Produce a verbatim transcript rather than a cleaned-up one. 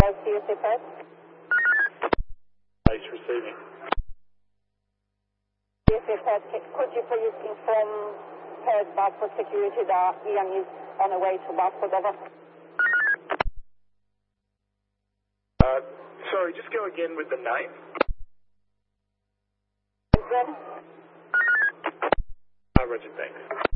Tower, C S A Pulse. Base receiving. C S A Pulse, could you please inform Perth Barford Security that Ian is on the way to Barford, over? Uh, sorry, just go again with the name. Is there? Uh, Roger, thanks.